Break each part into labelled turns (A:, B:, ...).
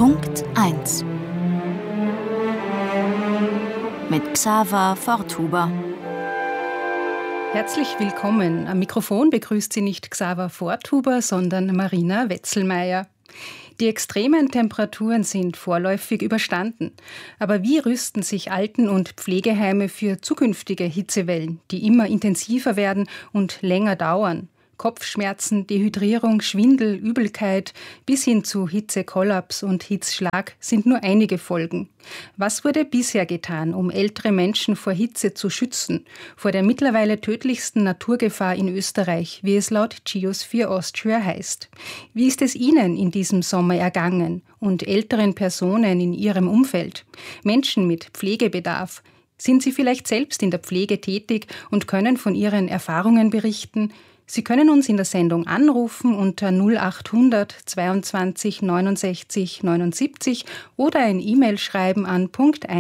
A: Punkt 1 mit Xaver Forthuber.
B: Herzlich willkommen. Am Mikrofon begrüßt Sie nicht Xaver Forthuber, sondern Marina Wetzelmeier. Die extremen Temperaturen sind vorläufig überstanden. Aber wie rüsten sich Alten- und Pflegeheime für zukünftige Hitzewellen, die immer intensiver werden und länger dauern? Kopfschmerzen, Dehydrierung, Schwindel, Übelkeit bis hin zu Hitzekollaps und Hitzschlag sind nur einige Folgen. Was wurde bisher getan, um ältere Menschen vor Hitze zu schützen, vor der mittlerweile tödlichsten Naturgefahr in Österreich, wie es laut Geosphere Austria heißt? Wie ist es Ihnen in diesem Sommer ergangen und älteren Personen in Ihrem Umfeld? Menschen mit Pflegebedarf? Sind Sie vielleicht selbst in der Pflege tätig und können von Ihren Erfahrungen berichten? Sie können uns in der Sendung anrufen unter 0800 22 69 79 oder ein E-Mail schreiben an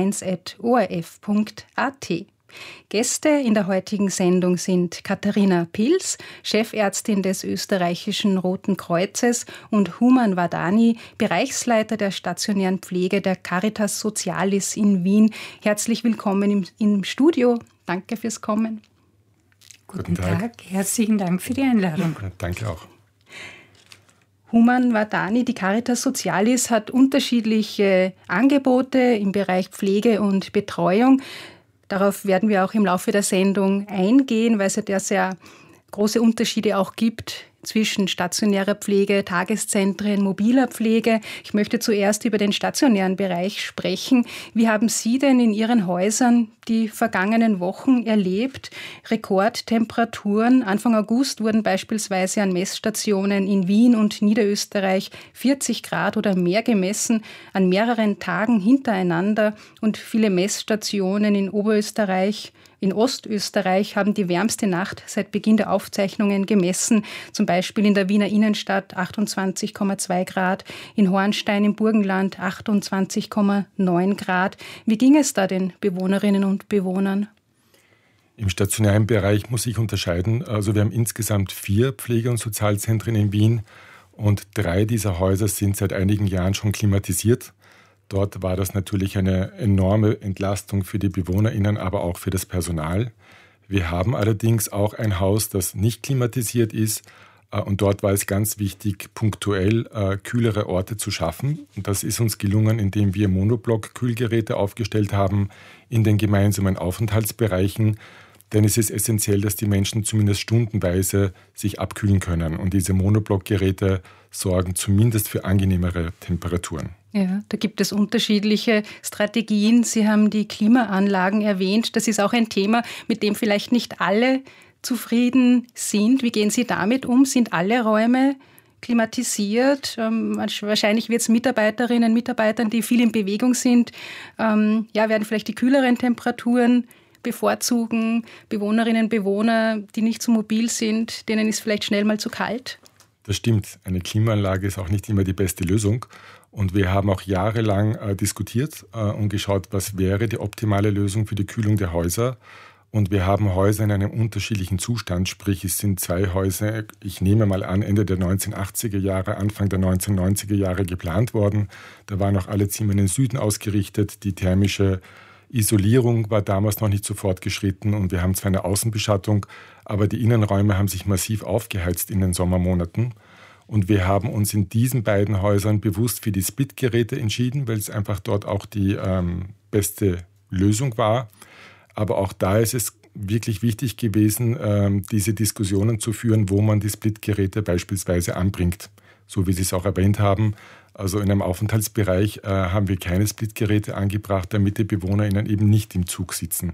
B: punkt1@orf.at. Gäste in der heutigen Sendung sind Katharina Pils, Chefärztin des österreichischen Roten Kreuzes, und Human Wadani, Bereichsleiter der stationären Pflege der Caritas Socialis in Wien. Herzlich willkommen im Studio. Danke fürs Kommen.
C: Guten Tag, herzlichen Dank für die Einladung.
D: Danke auch.
B: Human Wadani, die Caritas Socialis, hat unterschiedliche Angebote im Bereich Pflege und Betreuung. Darauf werden wir auch im Laufe der Sendung eingehen, weil es ja sehr große Unterschiede auch gibt zwischen stationärer Pflege, Tageszentren, mobiler Pflege. Ich möchte zuerst über den stationären Bereich sprechen. Wie haben Sie denn in Ihren Häusern die vergangenen Wochen erlebt? Rekordtemperaturen. Anfang August wurden beispielsweise an Messstationen in Wien und Niederösterreich 40 Grad oder mehr gemessen, an mehreren Tagen hintereinander. Und viele Messstationen in Oberösterreich, in Ostösterreich haben die wärmste Nacht seit Beginn der Aufzeichnungen gemessen. Zum Beispiel in der Wiener Innenstadt 28,2 Grad, in Hornstein im Burgenland 28,9 Grad. Wie ging es da den Bewohnerinnen und Bewohnern?
D: Im stationären Bereich muss ich unterscheiden. Also wir haben insgesamt 4 Pflege- und Sozialzentren in Wien und 3 dieser Häuser sind seit einigen Jahren schon klimatisiert. Dort war das natürlich eine enorme Entlastung für die BewohnerInnen, aber auch für das Personal. Wir haben allerdings auch ein Haus, das nicht klimatisiert ist. Und dort war es ganz wichtig, punktuell kühlere Orte zu schaffen. Und das ist uns gelungen, indem wir Monoblock-Kühlgeräte aufgestellt haben in den gemeinsamen Aufenthaltsbereichen. Denn es ist essentiell, dass die Menschen zumindest stundenweise sich abkühlen können. Und diese Monoblock-Geräte sorgen zumindest für angenehmere Temperaturen.
B: Ja, da gibt es unterschiedliche Strategien. Sie haben die Klimaanlagen erwähnt. Das ist auch ein Thema, mit dem vielleicht nicht alle zufrieden sind. Wie gehen Sie damit um? Sind alle Räume klimatisiert? Wahrscheinlich wird es Mitarbeiterinnen und Mitarbeitern, die viel in Bewegung sind, werden vielleicht die kühleren Temperaturen bevorzugen. Bewohnerinnen und Bewohner, die nicht so mobil sind, denen ist vielleicht schnell mal zu kalt.
D: Das stimmt. Eine Klimaanlage ist auch nicht immer die beste Lösung. Und wir haben auch jahrelang diskutiert und geschaut, was wäre die optimale Lösung für die Kühlung der Häuser. Und wir haben Häuser in einem unterschiedlichen Zustand, sprich es sind 2 Häuser, ich nehme mal an, Ende der 1980er Jahre, Anfang der 1990er Jahre geplant worden. Da waren auch alle Zimmer in den Süden ausgerichtet. Die thermische Isolierung war damals noch nicht so fortgeschritten und wir haben zwar eine Außenbeschattung, aber die Innenräume haben sich massiv aufgeheizt in den Sommermonaten. Und wir haben uns in diesen beiden Häusern bewusst für die Splitgeräte entschieden, weil es einfach dort auch die beste Lösung war. Aber auch da ist es wirklich wichtig gewesen, diese Diskussionen zu führen, wo man die Splitgeräte beispielsweise anbringt. So wie Sie es auch erwähnt haben. Also in einem Aufenthaltsbereich haben wir keine Splitgeräte angebracht, damit die BewohnerInnen eben nicht im Zug sitzen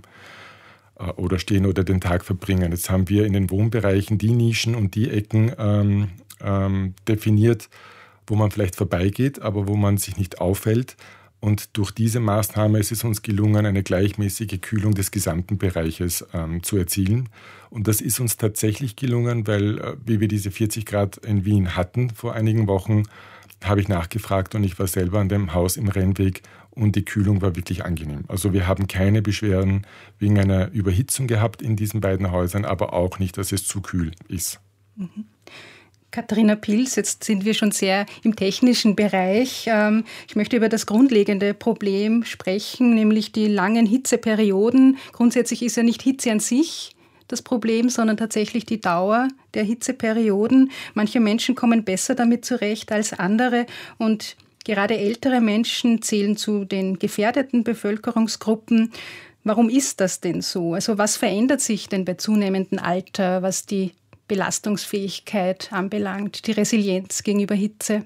D: oder stehen oder den Tag verbringen. Jetzt haben wir in den Wohnbereichen die Nischen und die Ecken definiert, wo man vielleicht vorbeigeht, aber wo man sich nicht auffällt. Und durch diese Maßnahme ist es uns gelungen, eine gleichmäßige Kühlung des gesamten Bereiches zu erzielen. Und das ist uns tatsächlich gelungen, weil, wie wir diese 40 Grad in Wien hatten vor einigen Wochen, habe ich nachgefragt und ich war selber an dem Haus im Rennweg und die Kühlung war wirklich angenehm. Also wir haben keine Beschwerden wegen einer Überhitzung gehabt in diesen beiden Häusern, aber auch nicht, dass es zu kühl ist.
B: Mhm. Katharina Pilz, jetzt sind wir schon sehr im technischen Bereich. Ich möchte über das grundlegende Problem sprechen, nämlich die langen Hitzeperioden. Grundsätzlich ist ja nicht Hitze an sich das Problem, sondern tatsächlich die Dauer der Hitzeperioden. Manche Menschen kommen besser damit zurecht als andere und gerade ältere Menschen zählen zu den gefährdeten Bevölkerungsgruppen. Warum ist das denn so? Also was verändert sich denn bei zunehmendem Alter, was die Belastungsfähigkeit anbelangt, die Resilienz gegenüber Hitze?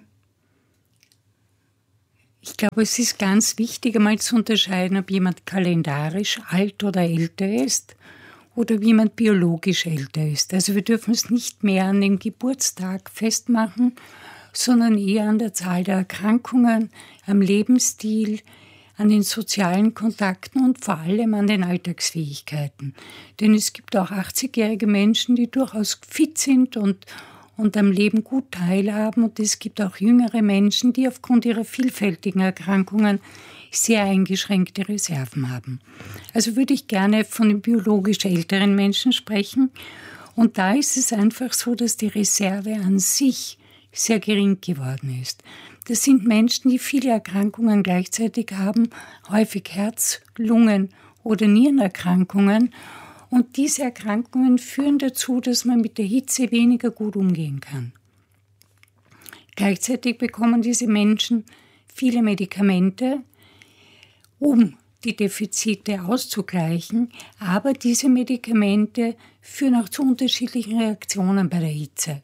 C: Ich glaube, es ist ganz wichtig, einmal zu unterscheiden, ob jemand kalendarisch alt oder älter ist oder wie jemand biologisch älter ist. Also wir dürfen es nicht mehr an dem Geburtstag festmachen, sondern eher an der Zahl der Erkrankungen, am Lebensstil, an den sozialen Kontakten und vor allem an den Alltagsfähigkeiten. Denn es gibt auch 80-jährige Menschen, die durchaus fit sind und am Leben gut teilhaben. Und es gibt auch jüngere Menschen, die aufgrund ihrer vielfältigen Erkrankungen sehr eingeschränkte Reserven haben. Also würde ich gerne von den biologisch älteren Menschen sprechen. Und da ist es einfach so, dass die Reserve an sich sehr gering geworden ist. Das sind Menschen, die viele Erkrankungen gleichzeitig haben, häufig Herz-, Lungen- oder Nierenerkrankungen. Und diese Erkrankungen führen dazu, dass man mit der Hitze weniger gut umgehen kann. Gleichzeitig bekommen diese Menschen viele Medikamente, um die Defizite auszugleichen, aber diese Medikamente führen auch zu unterschiedlichen Reaktionen bei der Hitze.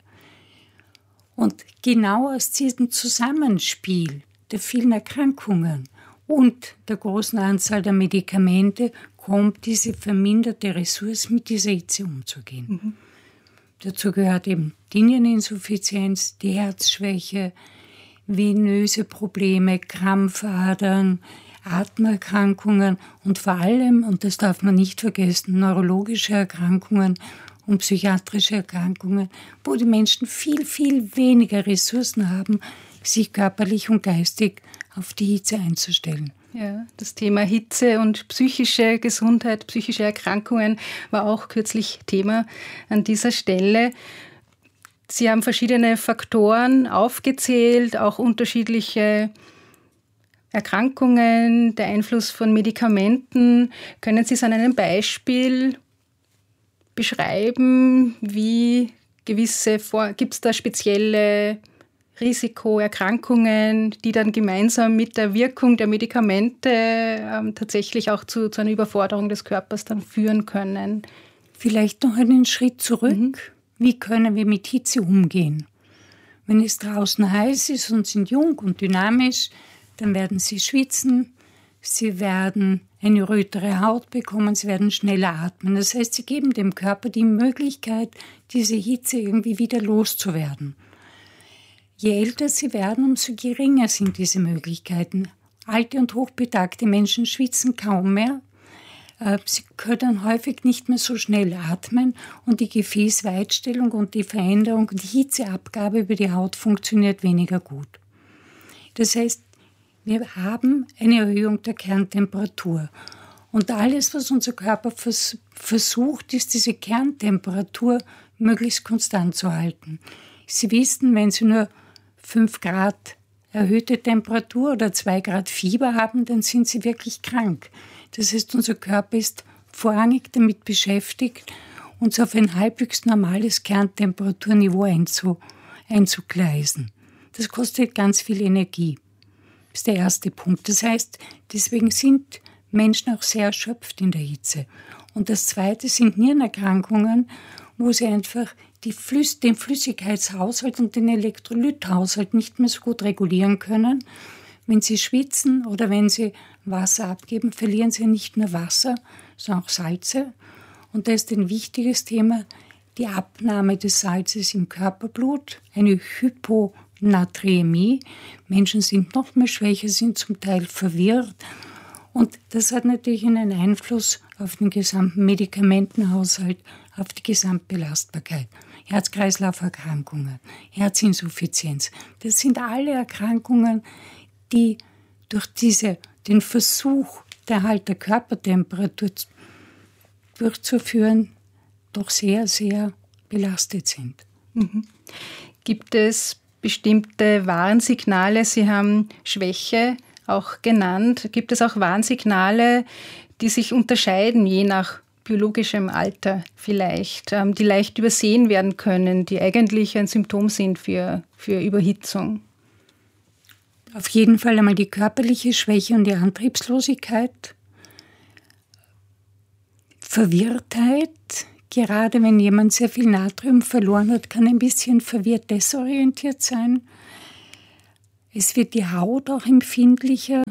C: Und genau aus diesem Zusammenspiel der vielen Erkrankungen und der großen Anzahl der Medikamente kommt diese verminderte Ressource, mit dieser Hitze umzugehen. Mhm. Dazu gehört eben die Niereninsuffizienz, die Herzschwäche, venöse Probleme, Krampfadern, Atmerkrankungen und vor allem, und das darf man nicht vergessen, neurologische Erkrankungen und psychiatrische Erkrankungen, wo die Menschen viel, viel weniger Ressourcen haben, sich körperlich und geistig auf die Hitze einzustellen.
B: Ja, das Thema Hitze und psychische Gesundheit, psychische Erkrankungen war auch kürzlich Thema an dieser Stelle. Sie haben verschiedene Faktoren aufgezählt, auch unterschiedliche Erkrankungen, der Einfluss von Medikamenten. Können Sie es an einem Beispiel beschreiben, wie gibt es da spezielle Risikoerkrankungen, die dann gemeinsam mit der Wirkung der Medikamente tatsächlich auch zu einer Überforderung des Körpers dann führen können?
C: Vielleicht noch einen Schritt zurück. Mhm. Wie können wir mit Hitze umgehen? Wenn es draußen heiß ist und sind jung und dynamisch, dann werden sie schwitzen, sie werden eine rötere Haut bekommen, sie werden schneller atmen. Das heißt, sie geben dem Körper die Möglichkeit, diese Hitze irgendwie wieder loszuwerden. Je älter sie werden, umso geringer sind diese Möglichkeiten. Alte und hochbetagte Menschen schwitzen kaum mehr. Sie können häufig nicht mehr so schnell atmen und die Gefäßweitstellung und die Veränderung, die Hitzeabgabe über die Haut funktioniert weniger gut. Das heißt, wir haben eine Erhöhung der Kerntemperatur. Und alles, was unser Körper versucht, ist, diese Kerntemperatur möglichst konstant zu halten. Sie wissen, wenn Sie nur 5 Grad erhöhte Temperatur oder 2 Grad Fieber haben, dann sind Sie wirklich krank. Das heißt, unser Körper ist vorrangig damit beschäftigt, uns auf ein halbwegs normales Kerntemperaturniveau einzugleisen. Das kostet ganz viel Energie. Das ist der erste Punkt. Das heißt, deswegen sind Menschen auch sehr erschöpft in der Hitze. Und das zweite sind Nierenerkrankungen, wo sie einfach den Flüssigkeitshaushalt und den Elektrolythaushalt nicht mehr so gut regulieren können. Wenn sie schwitzen oder wenn sie Wasser abgeben, verlieren sie nicht nur Wasser, sondern auch Salze. Und da ist ein wichtiges Thema die Abnahme des Salzes im Körperblut, eine Hyponaträmie. Menschen sind noch mehr schwächer, sind zum Teil verwirrt. Und das hat natürlich einen Einfluss auf den gesamten Medikamentenhaushalt, auf die Gesamtbelastbarkeit. Herz-Kreislauf-Erkrankungen, Herzinsuffizienz. Das sind alle Erkrankungen, die durch den Versuch, der Erhalt der Körpertemperatur durchzuführen, doch sehr, sehr belastet sind.
B: Mhm. Gibt es bestimmte Warnsignale? Sie haben Schwäche auch genannt. Gibt es auch Warnsignale, die sich unterscheiden, je nach biologischem Alter vielleicht, die leicht übersehen werden können, die eigentlich ein Symptom sind für Überhitzung?
C: Auf jeden Fall einmal die körperliche Schwäche und die Antriebslosigkeit. Verwirrtheit, gerade wenn jemand sehr viel Natrium verloren hat, kann ein bisschen verwirrt desorientiert sein. Es wird die Haut auch empfindlicher.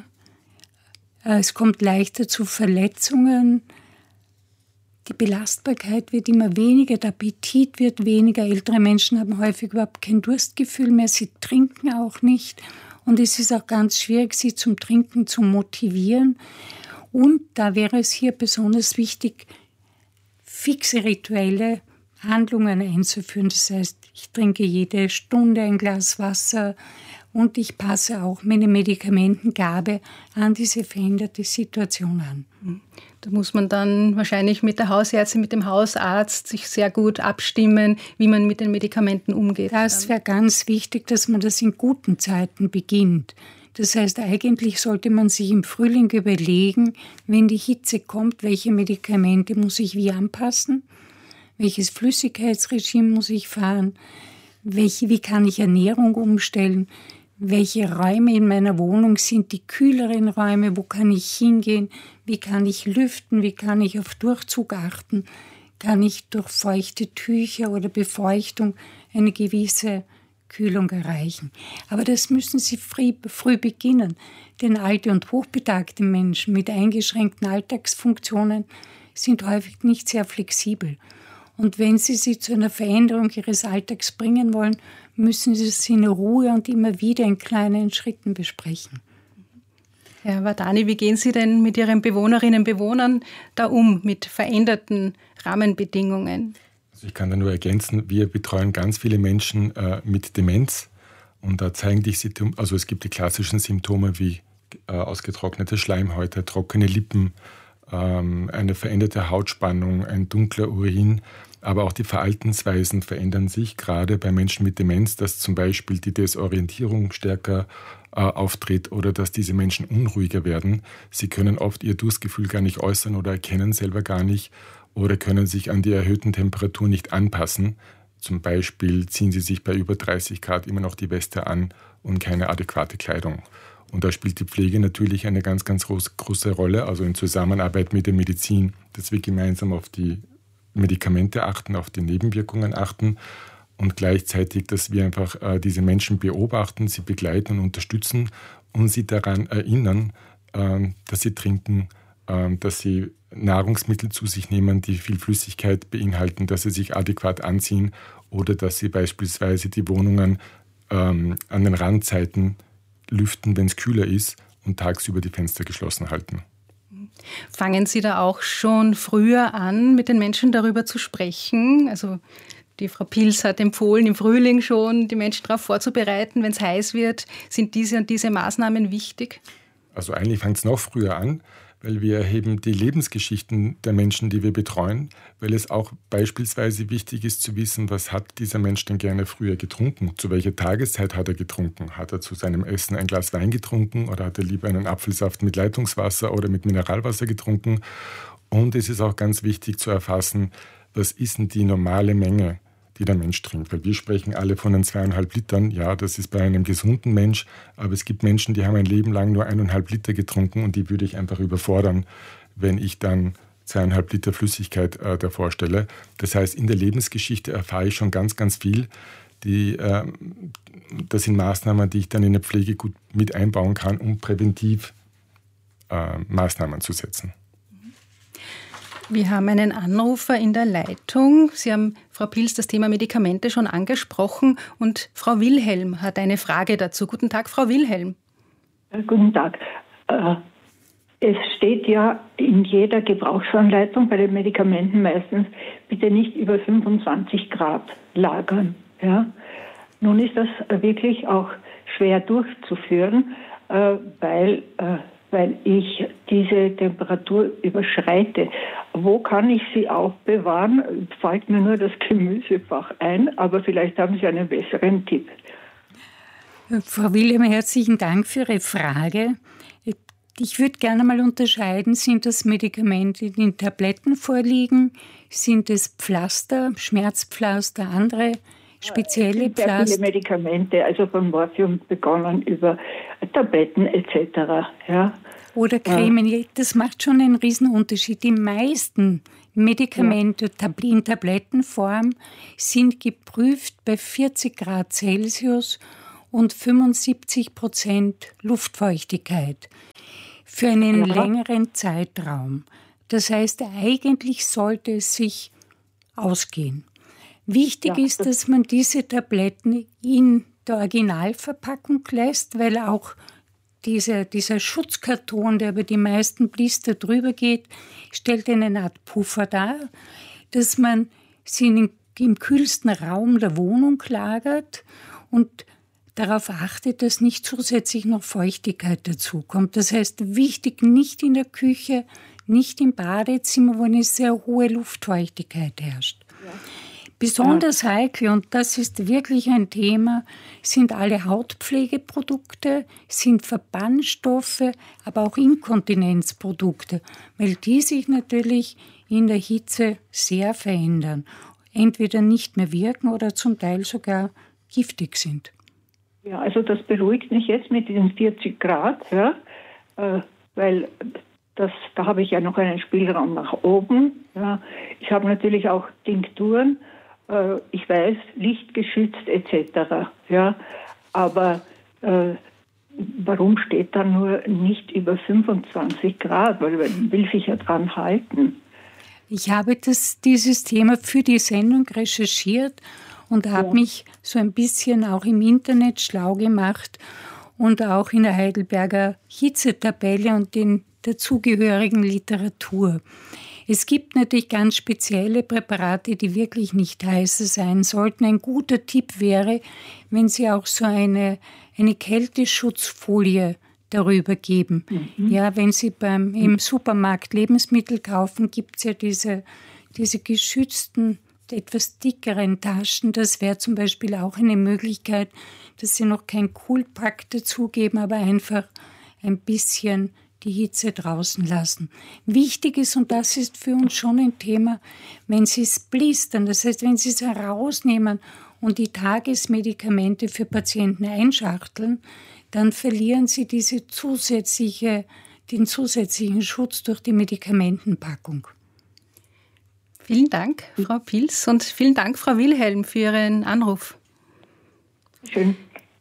C: Es kommt leichter zu Verletzungen. Die Belastbarkeit wird immer weniger, der Appetit wird weniger. Ältere Menschen haben häufig überhaupt kein Durstgefühl mehr, sie trinken auch nicht. Und es ist auch ganz schwierig, sie zum Trinken zu motivieren. Und da wäre es hier besonders wichtig, fixe rituelle Handlungen einzuführen. Das heißt, ich trinke jede Stunde ein Glas Wasser und ich passe auch meine Medikamentengabe an diese veränderte Situation an.
B: Da muss man dann wahrscheinlich mit der Hausärztin, mit dem Hausarzt sich sehr gut abstimmen, wie man mit den Medikamenten umgeht.
C: Das wäre ganz wichtig, dass man das in guten Zeiten beginnt. Das heißt, eigentlich sollte man sich im Frühling überlegen, wenn die Hitze kommt, welche Medikamente muss ich wie anpassen, welches Flüssigkeitsregime muss ich fahren, wie kann ich Ernährung umstellen, welche Räume in meiner Wohnung sind die kühleren Räume, wo kann ich hingehen, wie kann ich lüften, wie kann ich auf Durchzug achten, kann ich durch feuchte Tücher oder Befeuchtung eine gewisse Kühlung erreichen. Aber das müssen Sie früh beginnen, denn alte und hochbetagte Menschen mit eingeschränkten Alltagsfunktionen sind häufig nicht sehr flexibel. Und wenn Sie sie zu einer Veränderung ihres Alltags bringen wollen, müssen Sie es in Ruhe und immer wieder in kleinen Schritten besprechen.
B: Herr Vardani, wie gehen Sie denn mit Ihren Bewohnerinnen und Bewohnern da um, mit veränderten Rahmenbedingungen?
D: Also ich kann da nur ergänzen, wir betreuen ganz viele Menschen mit Demenz und da zeigen die Symptome, also es gibt die klassischen Symptome wie ausgetrocknete Schleimhäute, trockene Lippen, eine veränderte Hautspannung, ein dunkler Urin, aber auch die Verhaltensweisen verändern sich, gerade bei Menschen mit Demenz, dass zum Beispiel die Desorientierung stärker auftritt oder dass diese Menschen unruhiger werden. Sie können oft ihr Durstgefühl gar nicht äußern oder erkennen selber gar nicht oder können sich an die erhöhten Temperaturen nicht anpassen. Zum Beispiel ziehen sie sich bei über 30 Grad immer noch die Weste an und keine adäquate Kleidung. Und da spielt die Pflege natürlich eine ganz, ganz große Rolle, also in Zusammenarbeit mit der Medizin, dass wir gemeinsam auf die Medikamente achten, auf die Nebenwirkungen achten und gleichzeitig, dass wir einfach diese Menschen beobachten, sie begleiten und unterstützen und sie daran erinnern, dass sie trinken, dass sie Nahrungsmittel zu sich nehmen, die viel Flüssigkeit beinhalten, dass sie sich adäquat anziehen oder dass sie beispielsweise die Wohnungen an den Randzeiten lüften, wenn es kühler ist und tagsüber die Fenster geschlossen halten.
B: Fangen Sie da auch schon früher an, mit den Menschen darüber zu sprechen? Also die Frau Pils hat empfohlen, im Frühling schon die Menschen darauf vorzubereiten, wenn es heiß wird. Sind diese und diese Maßnahmen wichtig?
D: Also eigentlich fängt es noch früher an, weil wir erheben die Lebensgeschichten der Menschen, die wir betreuen, weil es auch beispielsweise wichtig ist zu wissen, was hat dieser Mensch denn gerne früher getrunken, zu welcher Tageszeit hat er getrunken, hat er zu seinem Essen ein Glas Wein getrunken oder hat er lieber einen Apfelsaft mit Leitungswasser oder mit Mineralwasser getrunken. Und es ist auch ganz wichtig zu erfassen, was ist denn die normale Menge, die der Mensch trinkt. Weil wir sprechen alle von den 2,5 Litern. Ja, das ist bei einem gesunden Mensch. Aber es gibt Menschen, die haben ein Leben lang nur 1,5 Liter getrunken und die würde ich einfach überfordern, wenn ich dann 2,5 Liter Flüssigkeit davor stelle. Das heißt, in der Lebensgeschichte erfahre ich schon ganz, ganz viel. Das sind Maßnahmen, die ich dann in der Pflege gut mit einbauen kann, um präventiv Maßnahmen zu setzen.
B: Wir haben einen Anrufer in der Leitung. Sie haben, Frau Pils, das Thema Medikamente schon angesprochen und Frau Wilhelm hat eine Frage dazu. Guten Tag, Frau Wilhelm.
E: Guten Tag. Es steht ja in jeder Gebrauchsanleitung bei den Medikamenten meistens, bitte nicht über 25 Grad lagern. Ja? Nun ist das wirklich auch schwer durchzuführen, weil weil ich diese Temperatur überschreite. Wo kann ich sie aufbewahren? Fällt mir nur das Gemüsefach ein, aber vielleicht haben Sie einen besseren Tipp.
C: Frau Wilhelm, herzlichen Dank für Ihre Frage. Ich würde gerne mal unterscheiden, sind das Medikamente, die in Tabletten vorliegen? Sind es Pflaster, Schmerzpflaster, andere spezielle Pflaster?
E: Sehr viele Medikamente, also von Morphium begonnen über Tabletten etc. Ja.
C: Oder Cremen, das macht schon einen Riesenunterschied. Die meisten Medikamente in Tablettenform sind geprüft bei 40 Grad Celsius und 75% Luftfeuchtigkeit für einen längeren Zeitraum. Das heißt, eigentlich sollte es sich ausgehen. Wichtig ist, dass man diese Tabletten in der Originalverpackung lässt, weil auch dieser Schutzkarton, der über die meisten Blister drüber geht, stellt eine Art Puffer dar, dass man sie im kühlsten Raum der Wohnung lagert und darauf achtet, dass nicht zusätzlich noch Feuchtigkeit dazukommt. Das heißt, wichtig, nicht in der Küche, nicht im Badezimmer, wo eine sehr hohe Luftfeuchtigkeit herrscht. Ja. Besonders heikel, und das ist wirklich ein Thema, sind alle Hautpflegeprodukte, sind Verbandstoffe, aber auch Inkontinenzprodukte, weil die sich natürlich in der Hitze sehr verändern, entweder nicht mehr wirken oder zum Teil sogar giftig sind.
E: Ja, also das beruhigt mich jetzt mit diesen 40 Grad, ja, weil da habe ich ja noch einen Spielraum nach oben. Ja. Ich habe natürlich auch Tinkturen, ich weiß, lichtgeschützt etc. Ja, aber warum steht da nur nicht über 25 Grad? Weil man will sich ja dran halten.
C: Ich habe dieses Thema für die Sendung recherchiert und habe mich so ein bisschen auch im Internet schlau gemacht und auch in der Heidelberger Hitzetabelle und den dazugehörigen Literatur. Es gibt natürlich ganz spezielle Präparate, die wirklich nicht heißer sein sollten. Ein guter Tipp wäre, wenn Sie auch so eine Kälteschutzfolie darüber geben. Ja, wenn Sie im Supermarkt Lebensmittel kaufen, gibt es ja diese geschützten, etwas dickeren Taschen. Das wäre zum Beispiel auch eine Möglichkeit, dass Sie noch kein Coolpack dazugeben, aber einfach ein bisschen die Hitze draußen lassen. Wichtig ist, und das ist für uns schon ein Thema, wenn Sie es blistern, das heißt, wenn Sie es herausnehmen und die Tagesmedikamente für Patienten einschachteln, dann verlieren Sie den zusätzlichen Schutz durch die Medikamentenpackung.
B: Vielen Dank, Frau Pils, und vielen Dank, Frau Wilhelm, für Ihren Anruf.
E: Schön.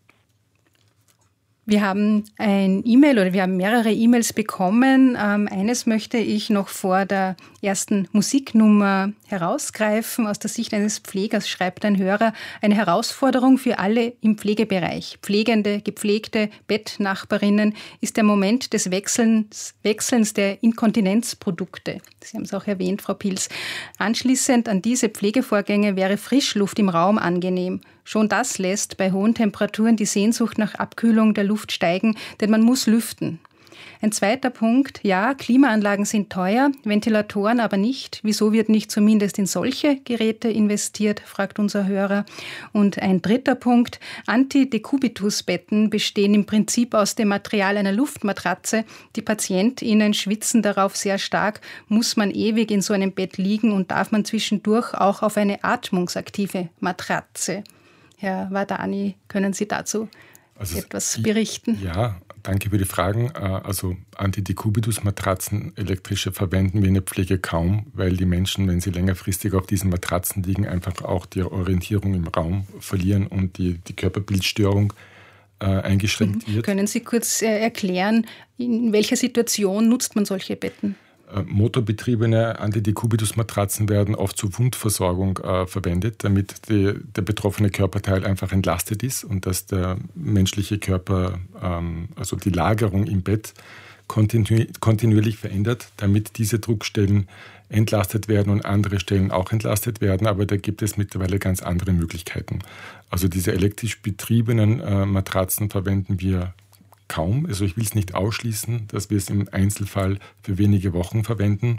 B: Wir haben wir haben mehrere E-Mails bekommen. Eines möchte ich noch vor der ersten Musiknummer herausgreifen. Aus der Sicht eines Pflegers schreibt ein Hörer: Eine Herausforderung für alle im Pflegebereich. Pflegende, Gepflegte, Bettnachbarinnen ist der Moment des Wechselns der Inkontinenzprodukte. Sie haben es auch erwähnt, Frau Pils. Anschließend an diese Pflegevorgänge wäre Frischluft im Raum angenehm. Schon das lässt bei hohen Temperaturen die Sehnsucht nach Abkühlung der Luft steigen, denn man muss lüften. Ein zweiter Punkt: Ja, Klimaanlagen sind teuer, Ventilatoren aber nicht. Wieso wird nicht zumindest in solche Geräte investiert, fragt unser Hörer. Und ein dritter Punkt: Anti-Decubitus-Betten bestehen im Prinzip aus dem Material einer Luftmatratze. Die PatientInnen schwitzen darauf sehr stark. Muss man ewig in so einem Bett liegen und darf man zwischendurch auch auf eine atmungsaktive Matratze? Herr Vardani, können Sie dazu etwas berichten?
D: Ja, danke für die Fragen. Also Anti-Decubitus-Matratzen, elektrische, verwenden wir in der Pflege kaum, weil die Menschen, wenn sie längerfristig auf diesen Matratzen liegen, einfach auch die Orientierung im Raum verlieren und die Körperbildstörung eingeschränkt wird.
B: Können Sie kurz erklären, in welcher Situation nutzt man solche Betten?
D: Motorbetriebene Anti-Decubitus-Matratzen werden oft zur Wundversorgung verwendet, damit der betroffene Körperteil einfach entlastet ist und dass der menschliche Körper, also die Lagerung im Bett, kontinuierlich verändert, damit diese Druckstellen entlastet werden und andere Stellen auch entlastet werden. Aber da gibt es mittlerweile ganz andere Möglichkeiten. Also diese elektrisch betriebenen Matratzen verwenden wir kaum. Also ich will es nicht ausschließen, dass wir es im Einzelfall für wenige Wochen verwenden.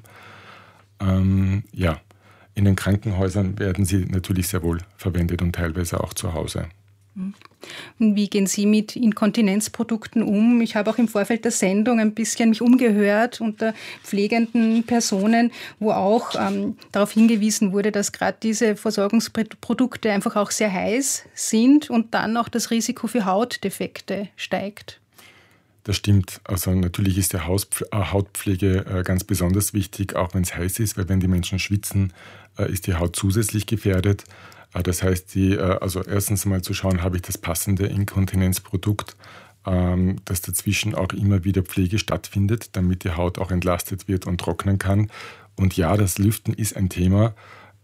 D: In den Krankenhäusern werden sie natürlich sehr wohl verwendet und teilweise auch zu Hause.
B: Und wie gehen Sie mit Inkontinenzprodukten um? Ich habe auch im Vorfeld der Sendung ein bisschen mich umgehört unter pflegenden Personen, wo auch darauf hingewiesen wurde, dass gerade diese Versorgungsprodukte einfach auch sehr heiß sind und dann auch das Risiko für Hautdefekte steigt.
D: Das stimmt. Also natürlich ist die Hautpflege ganz besonders wichtig, auch wenn es heiß ist, weil wenn die Menschen schwitzen, ist die Haut zusätzlich gefährdet. Das heißt, erstens mal zu schauen, habe ich das passende Inkontinenzprodukt, dass dazwischen auch immer wieder Pflege stattfindet, damit die Haut auch entlastet wird und trocknen kann. Und ja, das Lüften ist ein Thema,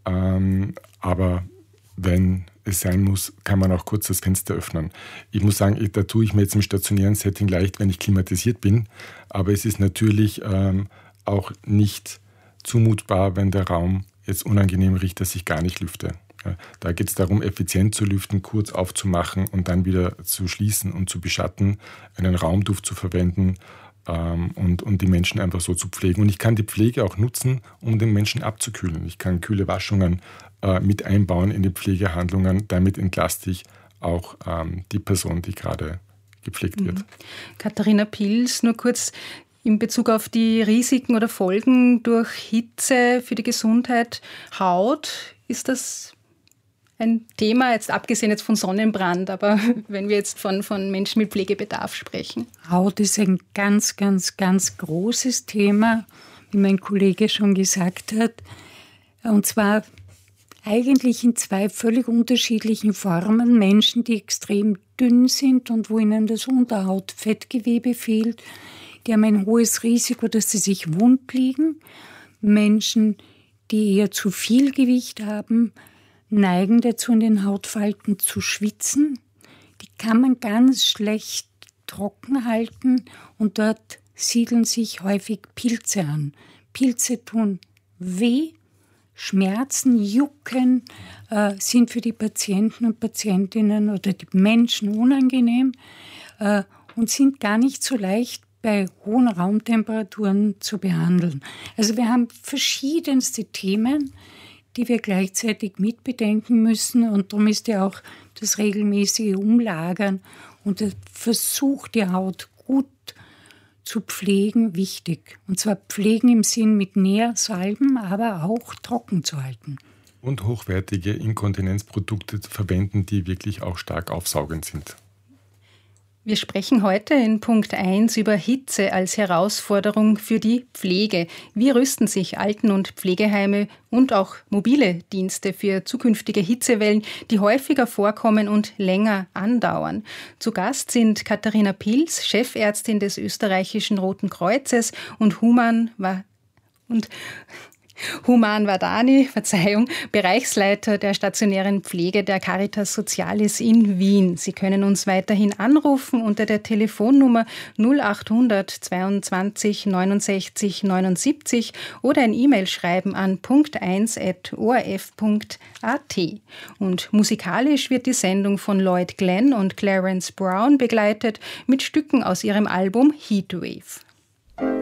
D: aber wenn es sein muss, kann man auch kurz das Fenster öffnen. Ich muss sagen, da tue ich mir jetzt im stationären Setting leicht, wenn ich klimatisiert bin, aber es ist natürlich auch nicht zumutbar, wenn der Raum jetzt unangenehm riecht, dass ich gar nicht lüfte. Da geht es darum, effizient zu lüften, kurz aufzumachen und dann wieder zu schließen und zu beschatten, einen Raumduft zu verwenden und die Menschen einfach so zu pflegen. Und ich kann die Pflege auch nutzen, um den Menschen abzukühlen. Ich kann kühle Waschungen mit einbauen in die Pflegehandlungen. Damit entlaste ich auch die Person, die gerade gepflegt wird.
B: Katharina Pils, nur kurz in Bezug auf die Risiken oder Folgen durch Hitze für die Gesundheit, Haut, ist das ein Thema, jetzt abgesehen von Sonnenbrand, aber wenn wir jetzt von Menschen mit Pflegebedarf sprechen?
C: Haut ist ein ganz, ganz, ganz großes Thema, wie mein Kollege schon gesagt hat. Und zwar eigentlich in zwei völlig unterschiedlichen Formen. Menschen, die extrem dünn sind und wo ihnen das Unterhautfettgewebe fehlt, die haben ein hohes Risiko, dass sie sich wund liegen. Menschen, die eher zu viel Gewicht haben, neigen dazu, in den Hautfalten zu schwitzen. Die kann man ganz schlecht trocken halten und dort siedeln sich häufig Pilze an. Pilze tun weh, Schmerzen, Jucken, sind für die Patienten und Patientinnen oder die Menschen unangenehm und sind gar nicht so leicht bei hohen Raumtemperaturen zu behandeln. Also wir haben verschiedenste Themen, die wir gleichzeitig mitbedenken müssen. Und darum ist ja auch das regelmäßige Umlagern und der Versuch, die Haut gut zu pflegen, wichtig. Und zwar pflegen im Sinn mit Nährsalben, aber auch trocken zu halten.
D: Und hochwertige Inkontinenzprodukte verwenden, die wirklich auch stark aufsaugend sind.
B: Wir sprechen heute in Punkt 1 über Hitze als Herausforderung für die Pflege. Wie rüsten sich Alten- und Pflegeheime und auch mobile Dienste für zukünftige Hitzewellen, die häufiger vorkommen und länger andauern? Zu Gast sind Katharina Pils, Chefärztin des österreichischen Roten Kreuzes, und Human Vadani, Bereichsleiter der stationären Pflege der Caritas Socialis in Wien. Sie können uns weiterhin anrufen unter der Telefonnummer 0800 22 69 79 oder ein E-Mail schreiben an punkt1@orf.at. Und musikalisch wird die Sendung von Lloyd Glenn und Clarence Brown begleitet mit Stücken aus ihrem Album Heatwave.